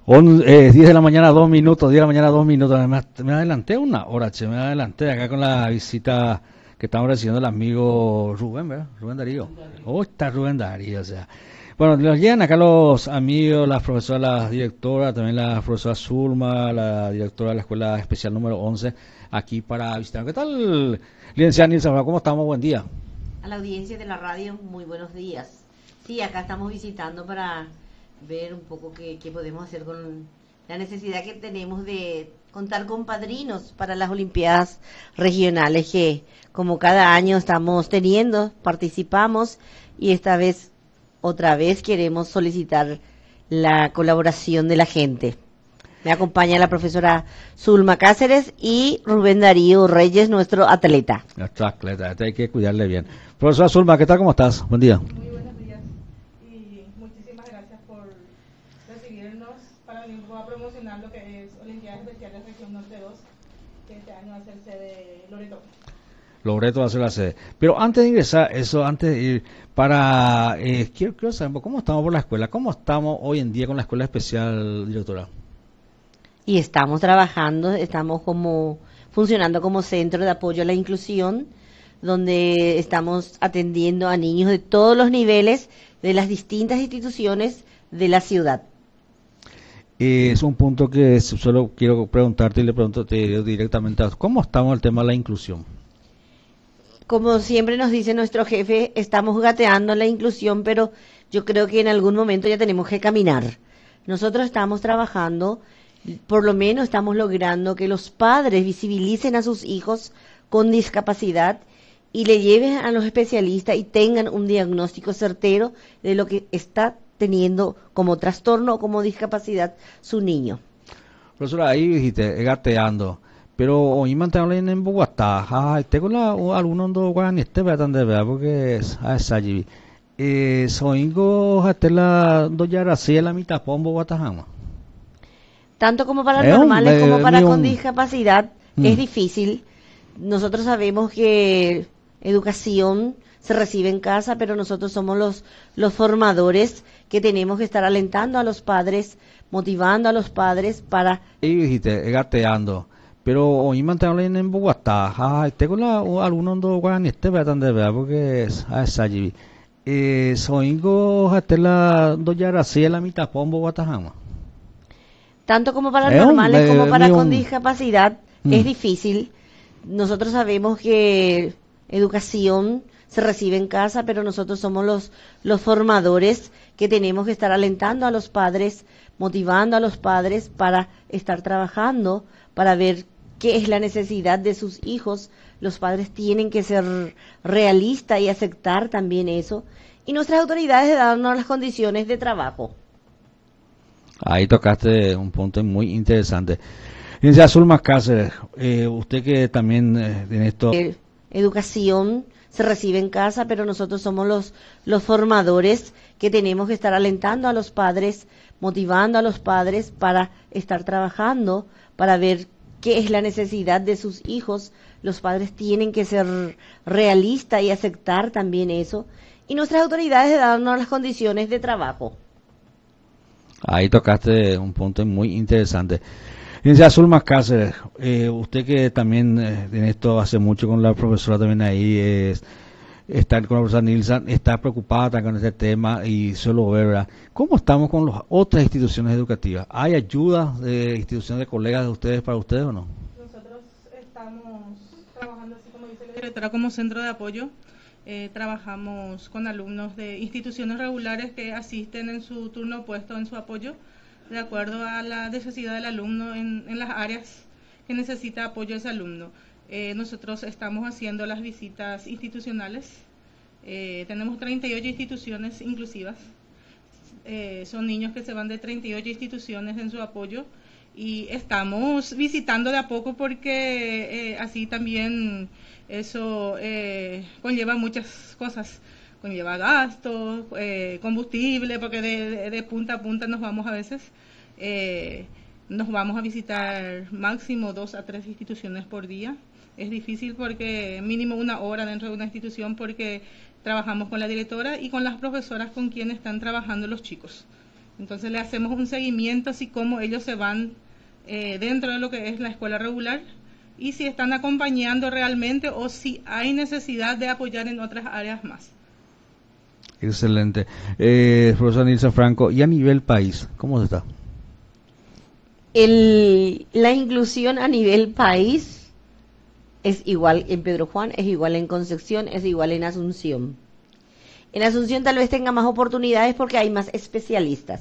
10 de la mañana, 2 minutos, 10 de la mañana, 2 minutos. Me adelanté una hora, che, me adelanté acá con la visita que estamos recibiendo el amigo Rubén, ¿verdad? Rubén Darío. Oh, está Rubén Darío, o sea. Bueno, nos llegan acá los amigos, las profesoras, la directora, también la profesora Zulma, la directora de la Escuela Especial número 11, aquí para visitar. ¿Qué tal, licenciada Nilsa? ¿Cómo estamos? Buen día. A la audiencia de la radio, muy buenos días. Sí, acá estamos visitando para ver un poco qué podemos hacer con la necesidad que tenemos de contar con padrinos para las Olimpiadas regionales que como cada año estamos teniendo, participamos y esta vez, otra vez queremos solicitar la colaboración de la gente. Me acompaña la profesora Zulma Cáceres y Rubén Darío Reyes, nuestro atleta. Nuestro atleta, este hay que cuidarle bien. Profesora Zulma, ¿qué tal? ¿Cómo estás? Buen día. Muy buenos días y muchísimas gracias por recibirnos para promocionar lo que es Olimpiadas Especiales Región Norte 2, que este año va a ser sede Loreto. Loreto va a ser la sede. Pero antes de ingresar, antes de ir, quiero saber cómo estamos por la escuela, cómo estamos hoy en día con la escuela especial, directora. Y estamos trabajando, estamos funcionando como centro de apoyo a la inclusión, donde estamos atendiendo a niños de todos los niveles de las distintas instituciones de la ciudad. Es un punto que solo quiero preguntarte y le pregunto directamente, ¿cómo estamos en el tema de la inclusión? Como siempre nos dice nuestro jefe, estamos gateando la inclusión, pero yo creo que en algún momento ya tenemos que caminar. Nosotros estamos trabajando, por lo menos estamos logrando que los padres visibilicen a sus hijos con discapacidad y le lleven a los especialistas y tengan un diagnóstico certero de lo que está teniendo como trastorno o como discapacidad su niño. Profesora, ahí dijiste, gateando. Pero hoy mantenemos en Bogotá. Tengo algunos do guarani este de ver porque es allí. Soingo hatela do yarasi la mitad pon Bogotá jama. Tanto como para normales como para con un... discapacidad es difícil. Nosotros sabemos que educación se recibe en casa, pero nosotros somos los formadores que tenemos que estar alentando a los padres, motivando a los padres para... Y dijiste, gateando. Pero hoy mantenemos en Bogotá. Tengo algunos do guarani este de ver porque es allí. Soingo hatela do yarasi la mitad pon Bogotá jama. Tanto como para normales como para con discapacidad es difícil. Nosotros sabemos que educación se recibe en casa, pero nosotros somos los formadores que tenemos que estar alentando a los padres, motivando a los padres para estar trabajando, para ver qué es la necesidad de sus hijos. Los padres tienen que ser realistas y aceptar también eso. Y nuestras autoridades de darnos las condiciones de trabajo. Ahí tocaste un punto muy interesante. Licenciada Zulma Cáceres, usted que también en esto... Educación se recibe en casa, pero nosotros somos los formadores que tenemos que estar alentando a los padres, motivando a los padres para estar trabajando, para ver qué es la necesidad de sus hijos. Los padres tienen que ser realistas y aceptar también eso. Y nuestras autoridades de darnos las condiciones de trabajo. Ahí tocaste un punto muy interesante. Licenciada Zulma Cáceres, usted que también en esto hace mucho con la profesora también ahí, está con la profesora Nilsson, está preocupada con este tema y solo ver, ¿verdad? ¿Cómo estamos con las otras instituciones educativas? ¿Hay ayuda de instituciones de colegas de ustedes para ustedes o no? Nosotros estamos trabajando, así como dice la directora, como centro de apoyo. Trabajamos con alumnos de instituciones regulares que asisten en su turno opuesto en su apoyo, de acuerdo a la necesidad del alumno en las áreas que necesita apoyo ese alumno. Nosotros estamos haciendo las visitas institucionales. Tenemos 38 instituciones inclusivas. Son niños que se van de 38 instituciones en su apoyo y estamos visitando de a poco porque así también eso conlleva muchas cosas, conlleva gastos, combustible, porque de punta a punta nos vamos a veces, nos vamos a visitar máximo 2 a 3 instituciones por día. Es difícil porque mínimo 1 hora dentro de una institución porque trabajamos con la directora y con las profesoras con quienes están trabajando los chicos. Entonces le hacemos un seguimiento así como ellos se van dentro de lo que es la escuela regular y si están acompañando realmente o si hay necesidad de apoyar en otras áreas más. Excelente. Profesor Nilsa Franco, y a nivel país, ¿cómo está? La inclusión a nivel país es igual en Pedro Juan, es igual en Concepción, es igual en Asunción. En Asunción tal vez tenga más oportunidades porque hay más especialistas.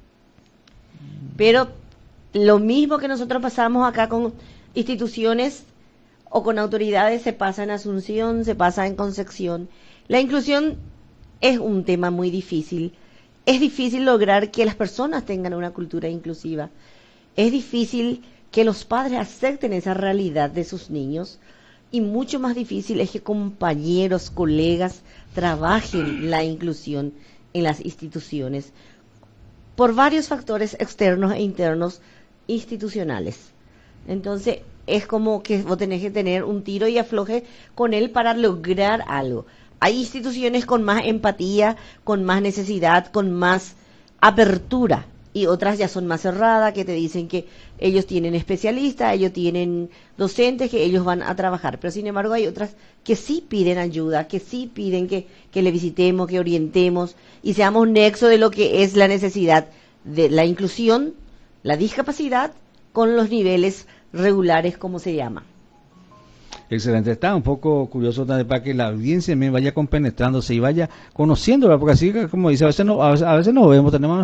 Pero lo mismo que nosotros pasamos acá con instituciones o con autoridades, se pasa en Asunción, se pasa en Concepción. La inclusión es un tema muy difícil. Es difícil lograr que las personas tengan una cultura inclusiva. Es difícil que los padres acepten esa realidad de sus niños. Y mucho más difícil es que compañeros, colegas, trabajen la inclusión en las instituciones por varios factores externos e internos institucionales. Entonces, es como que vos tenés que tener un tiro y afloje con él para lograr algo. Hay instituciones con más empatía, con más necesidad, con más apertura, y otras ya son más cerradas, que te dicen que ellos tienen especialistas, ellos tienen docentes, que ellos van a trabajar. Pero sin embargo hay otras que sí piden ayuda, que sí piden que le visitemos, que orientemos y seamos nexo de lo que es la necesidad de la inclusión, la discapacidad, con los niveles regulares, como se llama. Excelente, está un poco curioso también para que la audiencia también vaya compenetrándose y vaya conociéndola, porque así como dice, a veces no vemos, tenemos